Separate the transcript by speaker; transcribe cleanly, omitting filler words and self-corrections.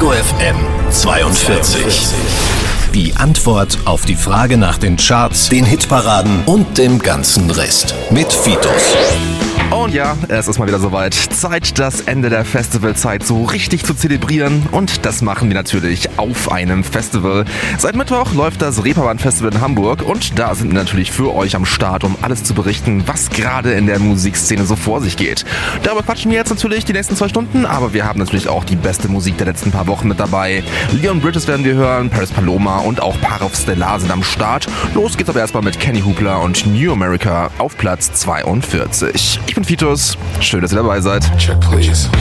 Speaker 1: Ego FM 42. Die Antwort auf die Frage nach den Charts, den Hitparaden und dem ganzen Rest. Mit Fitus.
Speaker 2: Und ja, es ist mal wieder soweit. Zeit, das Ende der Festivalzeit so richtig zu zelebrieren. Und das machen wir natürlich auf einem Festival. Seit Mittwoch läuft das Reeperbahn-Festival in Hamburg. Und da sind wir natürlich für euch am Start, um alles zu berichten, was gerade in der Musikszene so vor sich geht. Darüber quatschen wir jetzt natürlich die nächsten 2 Stunden. Aber wir haben natürlich auch die beste Musik der letzten paar Wochen mit dabei. Leon Bridges werden wir hören, Paris Paloma und auch Parov Stellar sind am Start. Los geht's aber erstmal mit Kenny Hoopla und New America auf Platz 42. Ich bin Fitus. Schön, dass ihr dabei seid.
Speaker 3: Check, please.